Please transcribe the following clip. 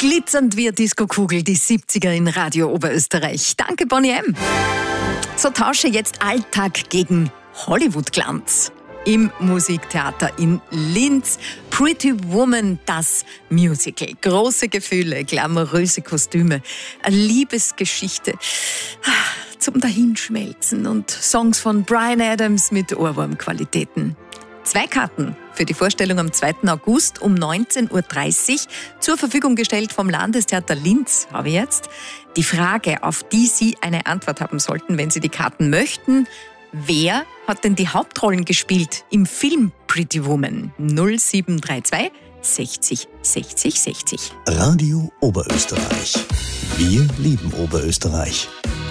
Glitzernd wie eine Diskokugel, die 70er in Radio Oberösterreich. Danke, Bonnie M. So tausche jetzt Alltag gegen Hollywood-Glanz. Im Musiktheater in Linz. Pretty Woman, das Musical. Große Gefühle, glamouröse Kostüme, eine Liebesgeschichte zum Dahinschmelzen und Songs von Bryan Adams mit Ohrwurmqualitäten. 2 Karten für die Vorstellung am 2. August um 19.30 Uhr zur Verfügung gestellt vom Landestheater Linz, habe ich jetzt. Die Frage, auf die Sie eine Antwort haben sollten, wenn Sie die Karten möchten: Wer hat denn die Hauptrollen gespielt im Film Pretty Woman? 0732 60 60 60. Radio Oberösterreich. Wir lieben Oberösterreich.